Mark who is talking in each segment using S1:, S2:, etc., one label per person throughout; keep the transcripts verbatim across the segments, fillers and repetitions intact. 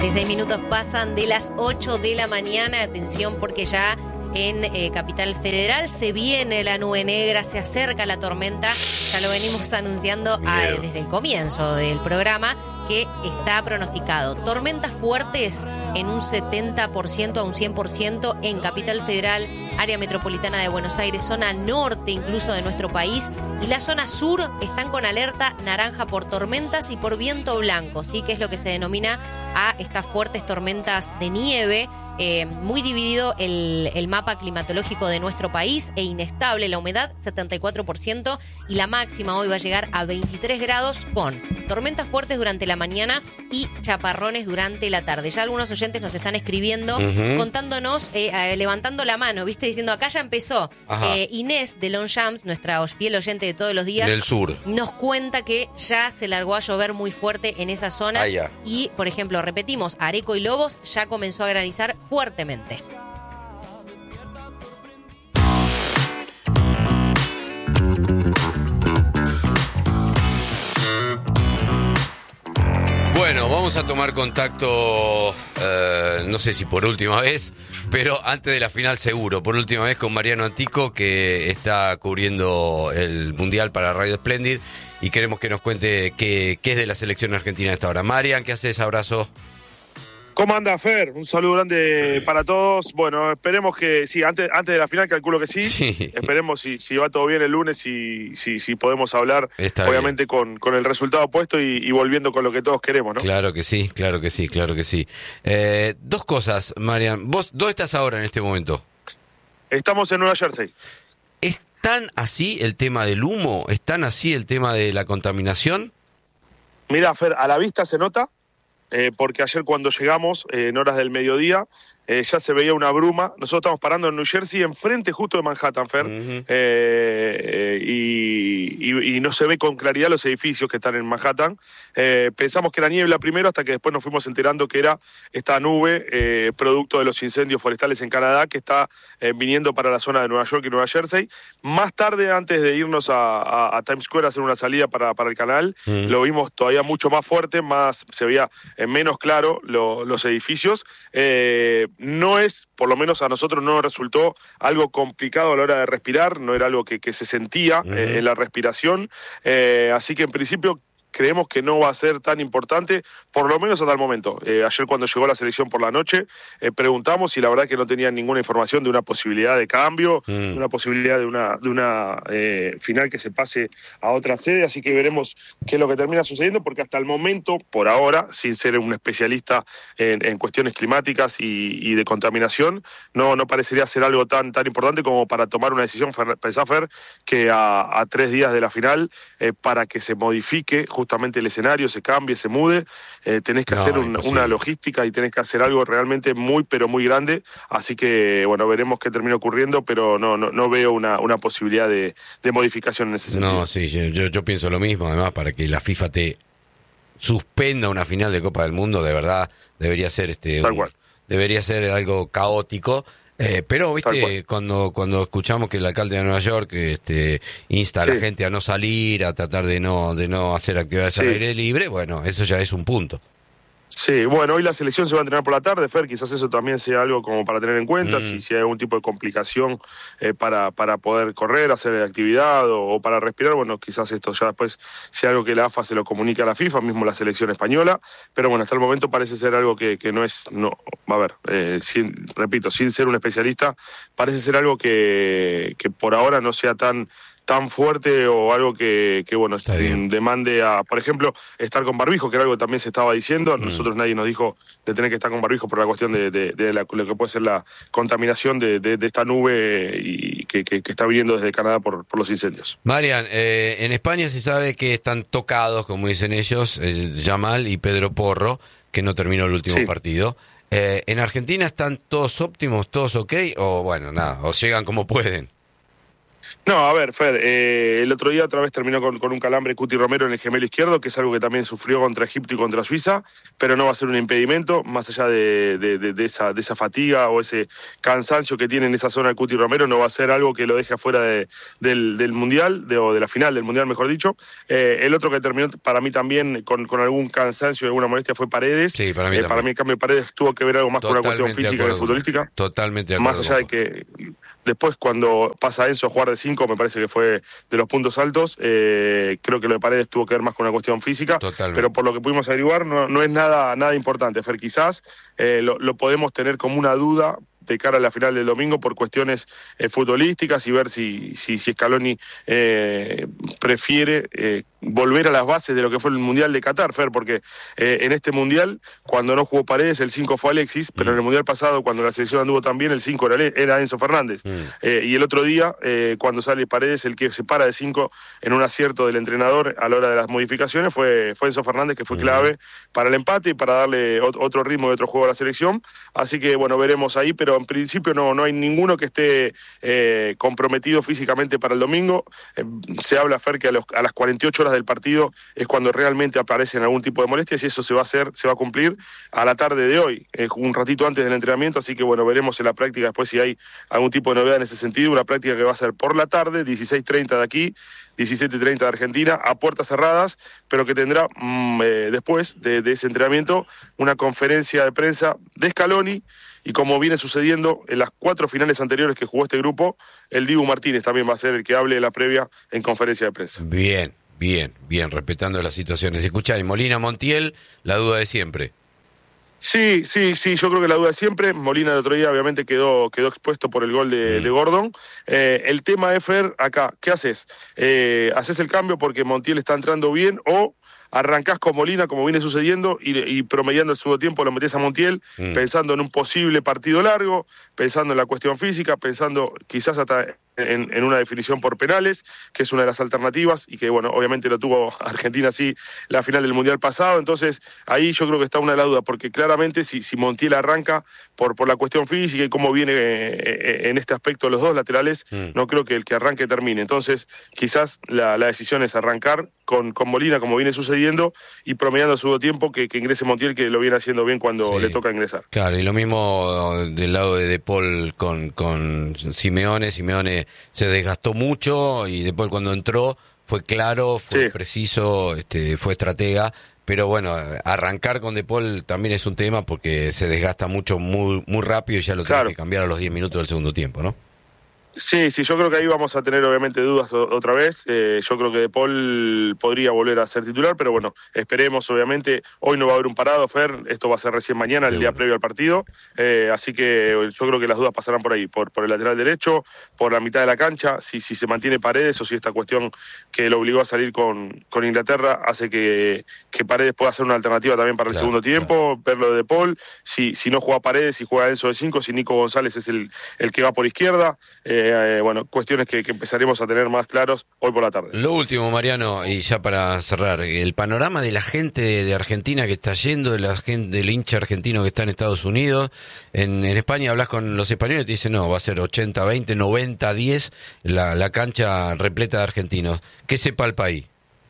S1: cuarenta y seis minutos pasan de las ocho de la mañana. Atención porque ya en eh, Capital Federal se viene la nube negra, se acerca la tormenta. Ya lo venimos anunciando a, desde el comienzo del programa, que está pronosticado tormentas fuertes en un setenta por ciento a un cien por ciento en Capital Federal, área metropolitana de Buenos Aires, zona norte incluso de nuestro país, y la zona sur están con alerta naranja por tormentas y por viento blanco, sí, que es lo que se denomina a estas fuertes tormentas de nieve. Eh, muy dividido el, el mapa climatológico de nuestro país e inestable la humedad, setenta y cuatro por ciento, y la máxima hoy va a llegar a veintitrés grados con tormentas fuertes durante la mañana y chaparrones durante la tarde. Ya algunos oyentes nos están escribiendo, uh-huh. contándonos, eh, eh, levantando la mano, ¿viste? Diciendo, acá ya empezó. Eh, Inés de Longchamps, nuestra fiel oyente de todos los días,
S2: del sur,
S1: nos cuenta que ya se largó a llover muy fuerte en esa zona.
S2: Ah, ya.
S1: Y, por ejemplo, repetimos, Areco y Lobos ya comenzó a granizar fuertemente.
S2: Bueno, vamos a tomar contacto, eh, no sé si por última vez, pero antes de la final seguro, por última vez con Mariano Antico, que está cubriendo el Mundial para Radio Splendid, y queremos que nos cuente qué, qué es de la selección argentina a esta hora. Marian, ¿qué haces? Abrazo.
S3: ¿Cómo anda, Fer? Un saludo grande para todos. Bueno, esperemos que, sí, antes, antes de la final calculo que sí. sí. Esperemos si, si va todo bien el lunes y si, si podemos hablar, Está obviamente, con, con el resultado puesto y, y volviendo con lo que todos queremos, ¿no?
S2: Claro que sí, claro que sí, claro que sí. Eh, dos cosas, Marian. ¿Vos dónde estás ahora en este momento?
S3: Estamos en Nueva Jersey.
S2: ¿Es tan así el tema del humo? ¿Es tan así el tema de la contaminación?
S3: Mira, Fer, a la vista se nota. Eh, porque ayer cuando llegamos, eh, en horas del mediodía, eh, ya se veía una bruma. Nosotros estamos parando en New Jersey, enfrente justo de Manhattan, Fer, uh-huh. eh, eh, y, y, y no se ve con claridad los edificios que están en Manhattan. Eh, pensamos que era niebla primero, hasta que después nos fuimos enterando que era esta nube, eh, producto de los incendios forestales en Canadá, que está eh, viniendo para la zona de Nueva York y Nueva Jersey. Más tarde, antes de irnos a, a, a Times Square a hacer una salida para, para el canal, uh-huh. lo vimos todavía mucho más fuerte, más se veía eh, menos claro lo, los edificios. Eh, no es, por lo menos a nosotros no nos resultó algo complicado a la hora de respirar, no era algo que, que se sentía uh-huh. eh, en la respiración, eh, así que en principio creemos que no va a ser tan importante, por lo menos hasta el momento. Eh, ayer cuando llegó la selección por la noche, eh, preguntamos y la verdad que no tenían ninguna información de una posibilidad de cambio, mm. de una posibilidad de una, de una eh, final que se pase a otra sede, así que veremos qué es lo que termina sucediendo, porque hasta el momento, por ahora, sin ser un especialista en, en cuestiones climáticas y, y de contaminación, no, no parecería ser algo tan, tan importante como para tomar una decisión, pensá, Fer, que a, a tres días de la final, eh, para que se modifique justamente el escenario, se cambie, se mude, eh, tenés que no, hacer un, una logística y tenés que hacer algo realmente muy, pero muy grande, así que, bueno, veremos qué termina ocurriendo, pero no no, no veo una, una posibilidad de, de modificación en ese sentido.
S2: No, sí, yo, yo pienso lo mismo, además, para que la FIFA te suspenda una final de Copa del Mundo, de verdad, debería ser este
S3: Tal
S2: un,
S3: cual.
S2: debería ser algo caótico. Eh, pero, viste, cuando cuando escuchamos que el alcalde de Nueva York este, insta a sí. la gente a no salir, a tratar de no de no hacer actividades sí. al aire libre, bueno, eso ya es un punto.
S3: Sí, bueno, hoy la selección se va a entrenar por la tarde, Fer, quizás eso también sea algo como para tener en cuenta, mm. si, si hay algún tipo de complicación eh, para, para poder correr, hacer actividad o, o para respirar, bueno, quizás esto ya después sea algo que la A F A se lo comunique a la FIFA, mismo la selección española, pero bueno, hasta el momento parece ser algo que, que no es, no, a ver, eh, sin, repito, sin ser un especialista, parece ser algo que, que por ahora no sea tan... tan fuerte o algo que, que bueno, demande a, por ejemplo, estar con barbijo, que era algo que también se estaba diciendo. Mm. Nosotros nadie nos dijo de tener que estar con barbijo por la cuestión de, de, de la, lo que puede ser la contaminación de, de, de esta nube y que, que, que está viniendo desde Canadá por, por los incendios.
S2: Marian, eh, en España se sabe que están tocados, como dicen ellos, eh, Yamal y Pedro Porro, que no terminó el último sí. partido. Eh, ¿En Argentina están todos óptimos, todos ok? O bueno, nada, o llegan como pueden.
S3: No, a ver, Fer, eh, el otro día otra vez terminó con, con un calambre Cuti Romero en el gemelo izquierdo, que es algo que también sufrió contra Egipto y contra Suiza, pero no va a ser un impedimento, más allá de, de, de, de, esa, de esa fatiga o ese cansancio que tiene en esa zona el Cuti Romero, no va a ser algo que lo deje afuera de, del, del Mundial, de, o de la final del Mundial, mejor dicho. Eh, el otro que terminó para mí también con, con algún cansancio y alguna molestia fue Paredes.
S2: Sí, para mí
S3: eh, Para mí el cambio de Paredes tuvo que ver algo más
S2: Totalmente
S3: con una cuestión física que futbolística.
S2: Totalmente de acuerdo.
S3: Más allá de que después cuando pasa Enzo a jugar de cinco, me parece que fue de los puntos altos. Eh, creo que lo de Paredes tuvo que ver más con una cuestión física.
S2: Totalmente.
S3: Pero por lo que pudimos averiguar, no, no es nada, nada importante, Fer. Quizás eh, lo, lo podemos tener como una duda de cara a la final del domingo por cuestiones eh, futbolísticas y ver si, si, si Scaloni eh, prefiere eh, volver a las bases de lo que fue el Mundial de Qatar, Fer, porque eh, en este Mundial, cuando no jugó Paredes, el cinco fue Alexis, pero mm. en el Mundial pasado, cuando la selección anduvo tan bien, el cinco era, era Enzo Fernández. Mm. Eh, y el otro día, eh, cuando sale Paredes, el que se para de cinco en un acierto del entrenador a la hora de las modificaciones fue, fue Enzo Fernández, que fue mm. clave para el empate y para darle otro ritmo y otro juego a la selección. Así que, bueno, veremos ahí, pero en principio no, no hay ninguno que esté eh, comprometido físicamente para el domingo. Eh, se habla, Fer, que a, los, a las cuarenta y ocho horas del partido es cuando realmente aparecen algún tipo de molestias y eso se va a hacer, se va a cumplir a la tarde de hoy, eh, un ratito antes del entrenamiento, así que bueno, veremos en la práctica después si hay algún tipo de novedad en ese sentido. Una práctica que va a ser por la tarde, dieciséis treinta de aquí, diecisiete treinta de Argentina, a puertas cerradas, pero que tendrá mmm, eh, después de, de ese entrenamiento una conferencia de prensa de Scaloni. Y como viene sucediendo en las cuatro finales anteriores que jugó este grupo, el Dibu Martínez también va a ser el que hable de la previa en conferencia de prensa.
S2: Bien, bien, bien, respetando las situaciones. Escuchá, y Molina Montiel, la duda de siempre.
S3: Sí, sí, sí, yo creo que la duda de siempre. Molina el otro día obviamente quedó, quedó expuesto por el gol de, mm. de Gordon. Eh, el tema es, Fer, acá, ¿qué haces? Eh, ¿Haces el cambio porque Montiel está entrando bien o arrancás con Molina, como viene sucediendo, y, y promediando el segundo tiempo lo metés a Montiel, mm. pensando en un posible partido largo, pensando en la cuestión física, pensando quizás hasta en, en una definición por penales, que es una de las alternativas, y que, bueno, obviamente lo tuvo Argentina así la final del Mundial pasado. Entonces, ahí yo creo que está una de las dudas, porque claramente si, si Montiel arranca por, por la cuestión física y cómo viene eh, en este aspecto los dos laterales, mm. no creo que el que arranque termine. Entonces, quizás la, la decisión es arrancar con, con Molina, como viene sucediendo, y promediando su tiempo que, que ingrese Montiel, que lo viene haciendo bien cuando sí. le toca ingresar.
S2: Claro, y lo mismo del lado de De Paul con, con Simeone. Simeone se desgastó mucho y De Paul cuando entró fue claro, fue sí. preciso, este, fue estratega. Pero bueno, arrancar con De Paul también es un tema porque se desgasta mucho muy, muy rápido y ya lo claro. tiene que cambiar a los diez minutos del segundo tiempo, ¿no?
S3: Sí, sí, yo creo que ahí vamos a tener obviamente dudas otra vez. Eh, yo creo que De Paul podría volver a ser titular, pero bueno, esperemos obviamente. Hoy no va a haber un parado, Fer, esto va a ser recién mañana, el sí, día bueno. previo al partido. Eh, así que yo creo que las dudas pasarán por ahí, por, por el lateral derecho, por la mitad de la cancha, si, si se mantiene Paredes o si esta cuestión que lo obligó a salir con, con Inglaterra hace que, que Paredes pueda ser una alternativa también para el claro, segundo tiempo, claro. verlo de De Paul. Si, si no juega Paredes, si juega Enzo de cinco, si Nico González es el, el que va por izquierda. Eh, Eh, bueno, cuestiones que, que empezaremos a tener más claros hoy por la tarde.
S2: Lo último, Mariano, y ya para cerrar, el panorama de la gente de Argentina que está yendo, de la gente, del hincha argentino que está en Estados Unidos. En, en España hablas con los españoles y te dicen, no, va a ser ochenta veinte, noventa diez, la, la cancha repleta de argentinos. ¿Qué sepa el país?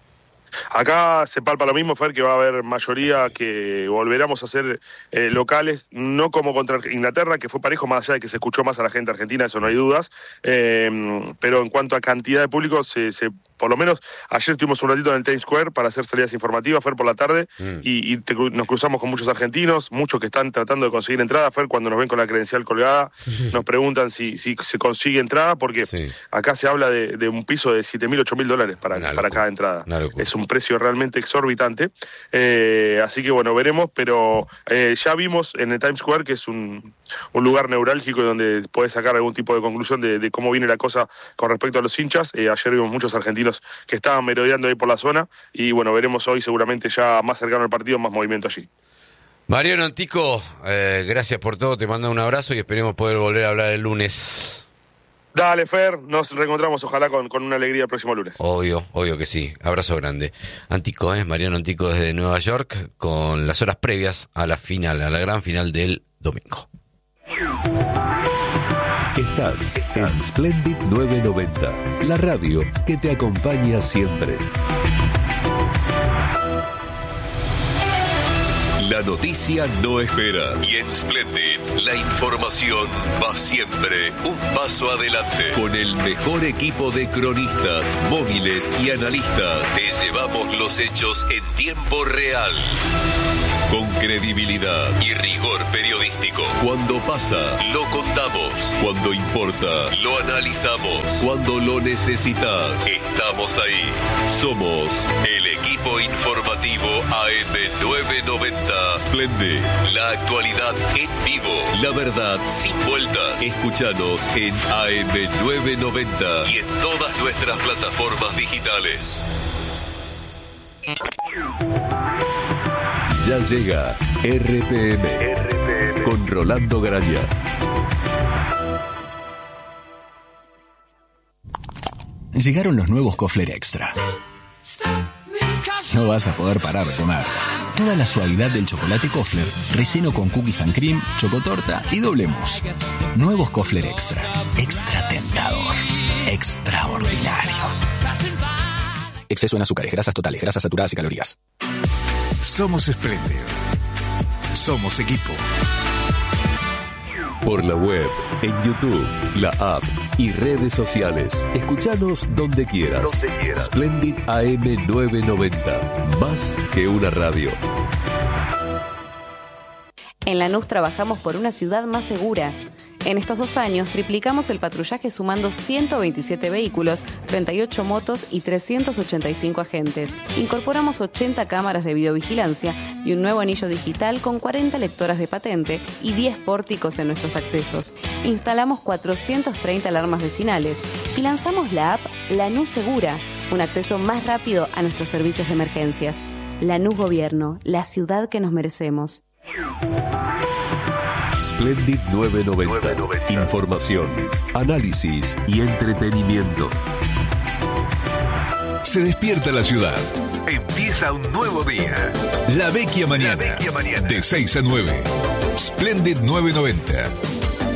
S3: Acá se palpa lo mismo, Fer, que va a haber mayoría que volveremos a ser eh, locales, no como contra Inglaterra, que fue parejo, más allá de que se escuchó más a la gente argentina, eso no hay dudas, eh, pero en cuanto a cantidad de público, se, se, por lo menos ayer tuvimos un ratito en el Times Square para hacer salidas informativas, Fer, por la tarde, mm. y, y te, nos cruzamos con muchos argentinos, muchos que están tratando de conseguir entrada, Fer, cuando nos ven con la credencial colgada, nos preguntan si, si se consigue entrada, porque sí. acá se habla de, de un piso de siete mil, ocho mil dólares para, para cada entrada. Es un precio realmente exorbitante, eh, así que bueno, veremos, pero eh, ya vimos en el Times Square que es un, un lugar neurálgico donde puedes sacar algún tipo de conclusión de, de cómo viene la cosa con respecto a los hinchas. Eh, ayer vimos muchos argentinos que estaban merodeando ahí por la zona y bueno, veremos hoy seguramente ya más cercano al partido, más movimiento allí.
S2: Mariano Antico, eh, gracias por todo, te mando un abrazo y esperemos poder volver a hablar el lunes.
S3: Dale, Fer, nos reencontramos ojalá con, con una alegría el próximo lunes.
S2: Obvio, obvio que sí. Abrazo grande. Antico, ¿eh? Mariano Antico desde Nueva York con las horas previas a la final, a la gran final del domingo.
S4: Estás en Splendid novecientos noventa, la radio que te acompaña siempre. La noticia no espera y en Splendid la información va siempre un paso adelante. Con el mejor equipo de cronistas, móviles y analistas, te llevamos los hechos en tiempo real. Con credibilidad y rigor periodístico. Cuando pasa, lo contamos. Cuando importa, lo analizamos. Cuando lo necesitas, estamos ahí. Somos el equipo informativo A M novecientos noventa. Splendid, la actualidad en vivo. La verdad sin vueltas. Escúchanos en A M novecientos noventa y en todas nuestras plataformas digitales. Ya llega R P M, R P M con Rolando Graña.
S5: Llegaron los nuevos Kofler Extra. No vas a poder parar de comer. Toda la suavidad del chocolate Kofler, relleno con cookies and cream, chocotorta y doble mousse. Nuevos Kofler Extra. Extra tentador. Extraordinario. Exceso en azúcares, grasas totales, grasas saturadas y calorías.
S6: Somos Splendid. Somos equipo.
S4: Por la web, en YouTube, la app y redes sociales. Escuchanos donde quieras. Donde quieras. Splendid A M novecientos noventa. Más que una radio.
S7: En Lanús trabajamos por una ciudad más segura. En estos dos años triplicamos el patrullaje sumando ciento veintisiete vehículos, treinta y ocho motos y trescientos ochenta y cinco agentes. Incorporamos ochenta cámaras de videovigilancia y un nuevo anillo digital con cuarenta lectoras de patente y diez pórticos en nuestros accesos. Instalamos cuatrocientas treinta alarmas vecinales y lanzamos la app Lanús Segura, un acceso más rápido a nuestros servicios de emergencias. Lanús Gobierno, la ciudad que nos merecemos.
S4: Splendid novecientos noventa. Información, análisis y entretenimiento.
S6: Se despierta la ciudad. Empieza un nuevo día. La Vecchia Mañana. La Vecchia Mañana. De seis a nueve. Splendid novecientos noventa.